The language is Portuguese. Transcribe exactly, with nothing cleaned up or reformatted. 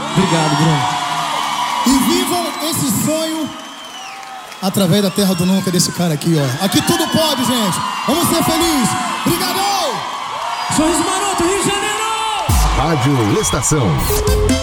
Obrigado, Bruno. E vivam esse sonho através da terra do nunca desse cara aqui, ó. Aqui tudo pode, gente. Vamos ser felizes. Obrigado! Sorriso Maroto, Rio de Janeiro! Rádio Estação.